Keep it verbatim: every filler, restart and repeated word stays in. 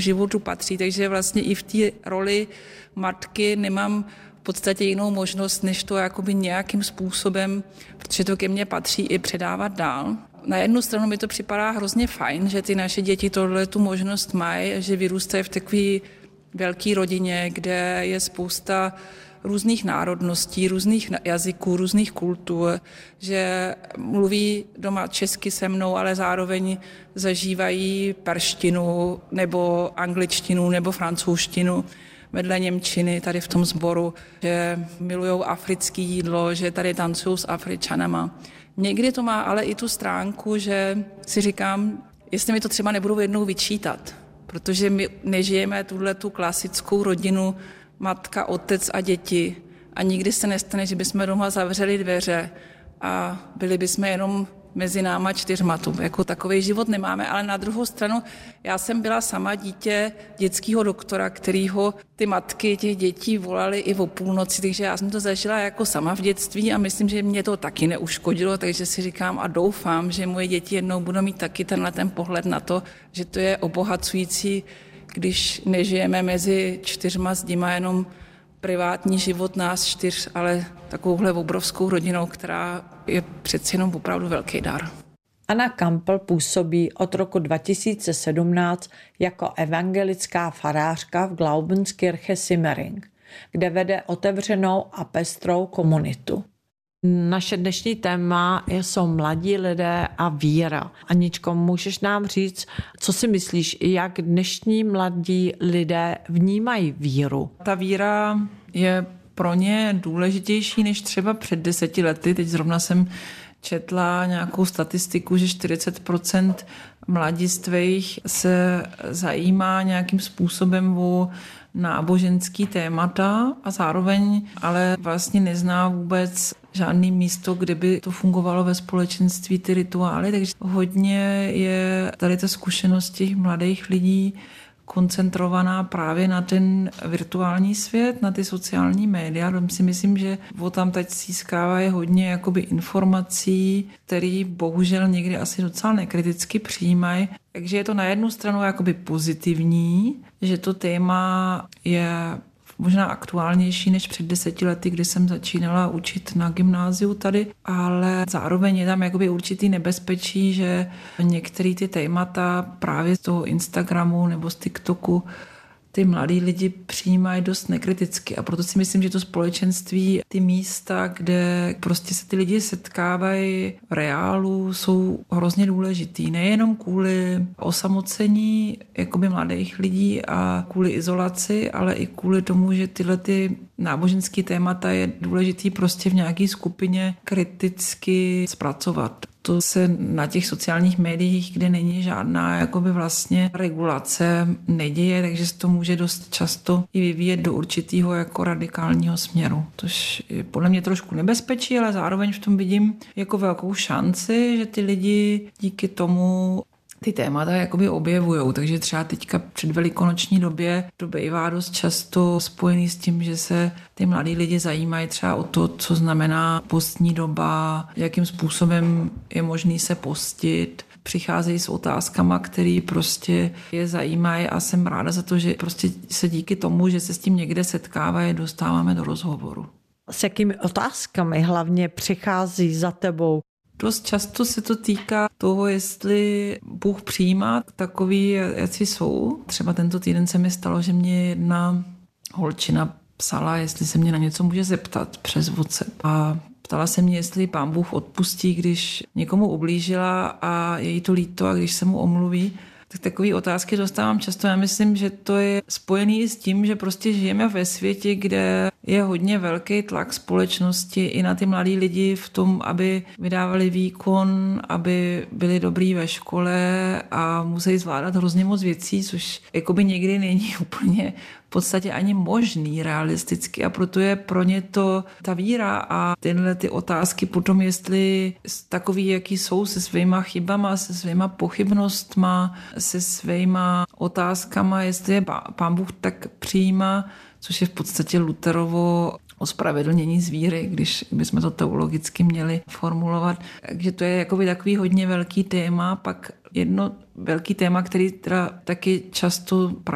životu patří, takže vlastně i v té roli matky nemám v podstatě jinou možnost, než to jakoby nějakým způsobem, protože to ke mně patří, i předávat dál. Na jednu stranu mi to připadá hrozně fajn, že ty naše děti tohle tu možnost mají, že vyrůstají v takové velké rodině, kde je spousta různých národností, různých jazyků, různých kultur, že mluví doma česky se mnou, ale zároveň zažívají perštinu nebo angličtinu nebo francouzštinu vedle němčiny tady v tom sboru, že milujou africké jídlo, že tady tancují s Afričanama. Někdy to má ale i tu stránku, že si říkám, jestli mi to třeba nebudou jednou vyčítat, protože my nežijeme tuhletu klasickou rodinu matka, otec a děti a nikdy se nestane, že bychom doma zavřeli dveře a byli bychom jenom mezi náma čtyřma. Tu jako takovej život nemáme, ale na druhou stranu já jsem byla sama dítě dětského doktora, kterýho ty matky těch dětí volali i o půlnoci, takže já jsem to zažila jako sama v dětství a myslím, že mě to taky neuškodilo, takže si říkám a doufám, že moje děti jednou budou mít taky tenhle ten pohled na to, že to je obohacující, když nežijeme mezi čtyřma zdima jenom privátní život nás čtyř, ale takovouhle obrovskou rodinou, která je přeci jenom opravdu velký dar. Anna Kampl působí od roku dva tisíce sedmnáct jako evangelická farářka v Glaubenskirche Simmering, kde vede otevřenou a pestrou komunitu. Naše dnešní téma jsou mladí lidé a víra. Aničko, můžeš nám říct, co si myslíš, jak dnešní mladí lidé vnímají víru? Ta víra je pro ně důležitější než třeba před deseti lety. Teď zrovna jsem četla nějakou statistiku, že čtyřicet procent mladistvých se zajímá nějakým způsobem o náboženský témata a zároveň ale vlastně nezná vůbec žádný místo, kde by to fungovalo ve společenství, ty rituály, takže hodně je tady ta zkušenost těch mladých lidí koncentrovaná právě na ten virtuální svět, na ty sociální média. Tam si myslím, že o tam teď získávají hodně jakoby informací, které bohužel někdy asi docela nekriticky přijímají. Takže je to na jednu stranu jakoby pozitivní, že to téma je možná aktuálnější než před deseti lety, kdy jsem začínala učit na gymnáziu tady, ale zároveň je tam jakoby určitý nebezpečí, že některé ty témata právě z toho Instagramu nebo z TikToku ty mladí lidi přijímají dost nekriticky a proto si myslím, že to společenství, ty místa, kde prostě se ty lidi setkávají v reálu, jsou hrozně důležitý. Nejenom kvůli osamocení jakoby mladých lidí a kvůli izolaci, ale i kvůli tomu, že tyhle ty náboženské témata je důležitý prostě v nějaké skupině kriticky zpracovat. To se na těch sociálních médiích, kde není žádná jakoby vlastně regulace, neděje, takže se to může dost často i vyvíjet do určitého jako radikálního směru. Tož je podle mě trošku nebezpečí, ale zároveň v tom vidím jako velkou šanci, že ty lidi díky tomu ty témata jakoby objevujou, takže třeba teďka před velikonoční době to bývá dost často spojený s tím, že se ty mladí lidi zajímají třeba o to, co znamená postní doba, jakým způsobem je možný se postit, přicházejí s otázkama, které prostě je zajímají a jsem ráda za to, že prostě se díky tomu, že se s tím někde setkávají, dostáváme do rozhovoru. S jakými otázkami hlavně přichází za tebou? Dost často se to týká toho, jestli Bůh přijímá takový, jací jsou. Třeba tento týden se mi stalo, že mě jedna holčina psala, jestli se mě na něco může zeptat přes WhatsApp. A ptala se mě, jestli Pán Bůh odpustí, když někomu ublížila a je jí to líto a když se mu omluví. Tak takové otázky dostávám často. Já myslím, že to je spojený i s tím, že prostě žijeme ve světě, kde je hodně velký tlak společnosti i na ty mladí lidi v tom, aby vydávali výkon, aby byli dobrý ve škole a musí zvládat hrozně moc věcí, což jakoby někdy není úplně v podstatě ani možný realisticky a proto je pro ně to ta víra a tyhle ty otázky potom, jestli takový, jaký jsou se svýma chybama, se svýma pochybnostma, se svýma otázkama, jestli je Pán Bůh tak přijímá, což je v podstatě Lutherovo ospravedlnění z víry, když bychom to teologicky měli formulovat. Takže to je jakoby takový hodně velký téma, pak jedno velký téma, který teda taky často